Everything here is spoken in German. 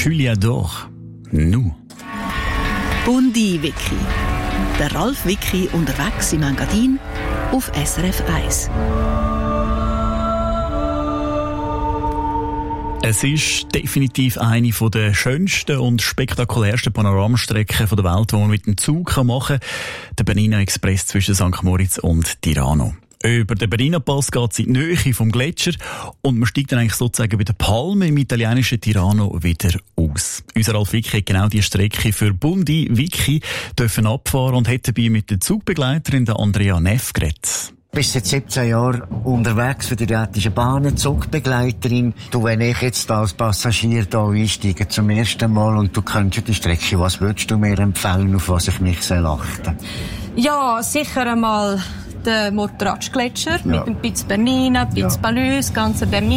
Julia Dor. Nu. Bundi Wiki. Der Ralf Wiki unterwegs im Engadin auf SRF 1. Es ist definitiv eine der schönsten und spektakulärsten Panoramastrecken der Welt, die man mit dem Zug machen kann. Der Bernina Express zwischen St. Moritz und Tirano. Über den Bernina Pass geht es in die Nähe vom Gletscher und man steigt dann eigentlich sozusagen bei der Palme im italienischen Tirano wieder aus. Unser Ralf Wiki hat genau diese Strecke für Bundi Wiki dürfen abfahren und hat dabei mit der Zugbegleiterin der Andrea Neff geredet. Du bist seit 17 Jahren unterwegs für die Rätische Bahnen, Zugbegleiterin. Du, wenn ich jetzt als Passagier hier einsteige zum ersten Mal und du kennst die Strecke, was würdest du mir empfehlen, auf was ich mich achten soll? Ja, sicher einmal den Morteratsch-Gletscher mit dem Piz Bernina, Piz Palus, ganze Bernina.